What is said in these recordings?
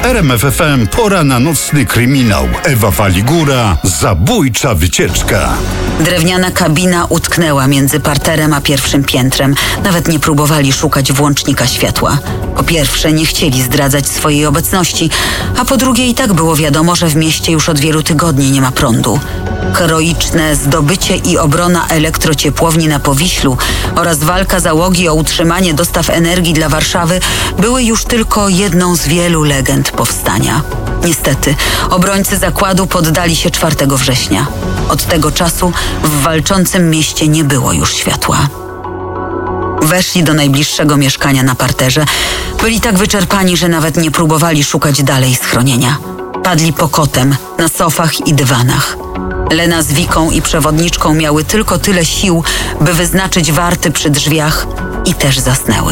RMF FM pora na nocny kryminał. Ewa Waligura, zabójcza wycieczka. Drewniana kabina utknęła między parterem a pierwszym piętrem. Nawet nie próbowali szukać włącznika światła. Po pierwsze, nie chcieli zdradzać swojej obecności, a po drugie i tak było wiadomo, że w mieście już od wielu tygodni nie ma prądu. Heroiczne zdobycie i obrona elektrociepłowni na Powiślu oraz walka załogi o utrzymanie dostaw energii dla Warszawy były już tylko jedną z wielu legend powstania. Niestety, obrońcy zakładu poddali się 4 września. Od tego czasu w walczącym mieście nie było już światła. Weszli do najbliższego mieszkania na parterze. Byli tak wyczerpani, że nawet nie próbowali szukać dalej schronienia. Padli pokotem na sofach i dywanach. Lena z Wiką i przewodniczką miały tylko tyle sił, by wyznaczyć warty przy drzwiach i też zasnęły.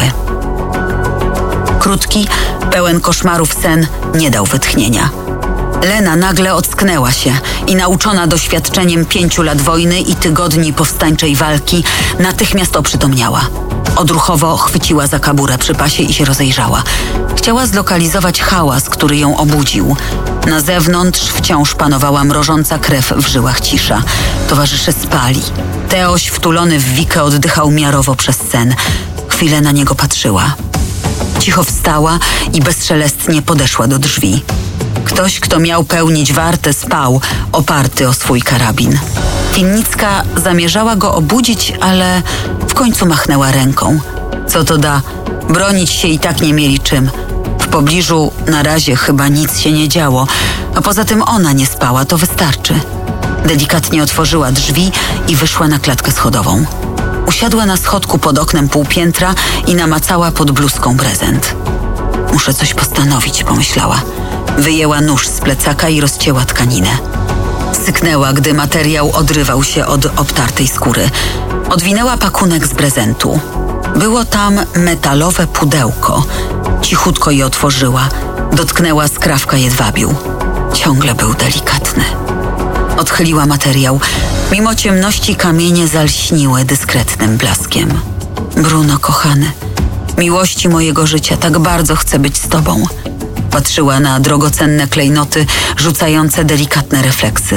Krótki, pełen koszmarów sen nie dał wytchnienia. Lena nagle ocknęła się i nauczona doświadczeniem 5 lat wojny i tygodni powstańczej walki, natychmiast oprzytomniała. Odruchowo chwyciła za kaburę przy pasie i się rozejrzała. Chciała zlokalizować hałas, który ją obudził. Na zewnątrz wciąż panowała mrożąca krew w żyłach cisza. Towarzysze spali. Teoś wtulony w Wikę oddychał miarowo przez sen. Chwilę na niego patrzyła. Cicho wstała i bezszelestnie podeszła do drzwi. Ktoś, kto miał pełnić wartę, spał, oparty o swój karabin. Winnicka zamierzała go obudzić, ale w końcu machnęła ręką. Co to da? Bronić się i tak nie mieli czym. W pobliżu na razie chyba nic się nie działo, a poza tym ona nie spała, to wystarczy. Delikatnie otworzyła drzwi i wyszła na klatkę schodową. Usiadła na schodku pod oknem półpiętra i namacała pod bluzką prezent. Muszę coś postanowić, pomyślała. Wyjęła nóż z plecaka i rozcięła tkaninę. Syknęła, gdy materiał odrywał się od obtartej skóry. Odwinęła pakunek z prezentu. Było tam metalowe pudełko. Cichutko je otworzyła. Dotknęła skrawka jedwabiu. Ciągle był delikatny. Odchyliła materiał. Mimo ciemności kamienie zalśniły dyskretnym blaskiem. Bruno, kochany, miłości mojego życia, tak bardzo chcę być z tobą. Patrzyła na drogocenne klejnoty, rzucające delikatne refleksy.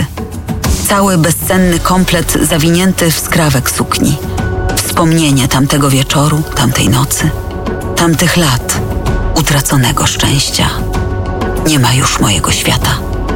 Cały bezcenny komplet zawinięty w skrawek sukni. Wspomnienie tamtego wieczoru, tamtej nocy, tamtych lat utraconego szczęścia. Nie ma już mojego świata.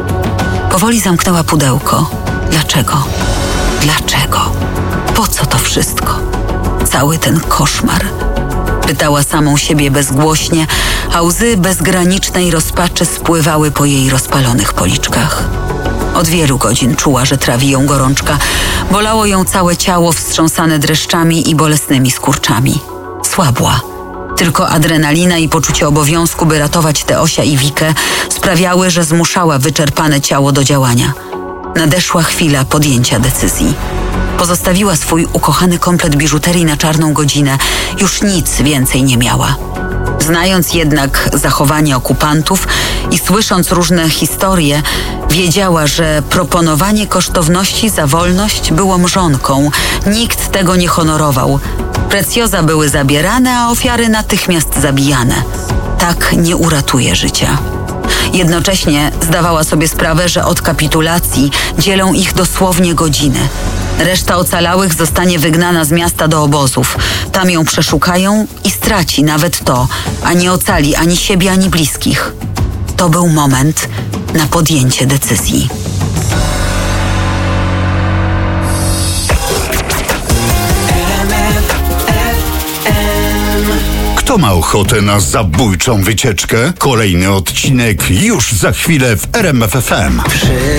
Powoli zamknęła pudełko. Dlaczego? Dlaczego? Po co to wszystko? Cały ten koszmar. Pytała samą siebie bezgłośnie, a łzy bezgranicznej rozpaczy spływały po jej rozpalonych policzkach. Od wielu godzin czuła, że trawi ją gorączka. Bolało ją całe ciało wstrząsane dreszczami i bolesnymi skurczami. Słabła. Tylko adrenalina i poczucie obowiązku, by ratować Teosia i Wikę, sprawiały, że zmuszała wyczerpane ciało do działania. Nadeszła chwila podjęcia decyzji. Pozostawiła swój ukochany komplet biżuterii na czarną godzinę. Już nic więcej nie miała. Znając jednak zachowanie okupantów i słysząc różne historie, wiedziała, że proponowanie kosztowności za wolność było mrzonką. Nikt tego nie honorował. Precjoza były zabierane, a ofiary natychmiast zabijane. Tak nie uratuje życia. Jednocześnie zdawała sobie sprawę, że od kapitulacji dzielą ich dosłownie godziny. Reszta ocalałych zostanie wygnana z miasta do obozów. Tam ją przeszukają i straci nawet to, a nie ocali ani siebie, ani bliskich. To był moment na podjęcie decyzji. Kto ma ochotę na zabójczą wycieczkę? Kolejny odcinek już za chwilę w RMF FM.